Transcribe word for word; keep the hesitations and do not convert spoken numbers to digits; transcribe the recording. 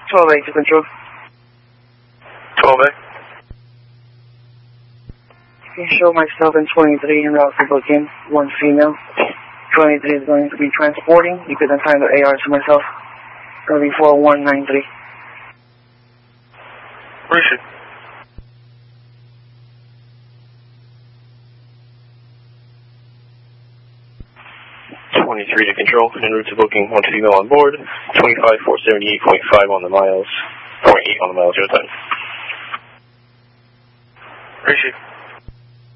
twelve A to control. twelve A. Okay, show myself in twenty-three en route to booking, one female. twenty-three is going to be transporting. You could assign the A R to myself. Going to be four one nine three. Appreciate it. twenty-three to control, en route to booking, one female on board, twenty-five four seventy-eight point five on the miles, point eight on the miles, your time. Appreciate it.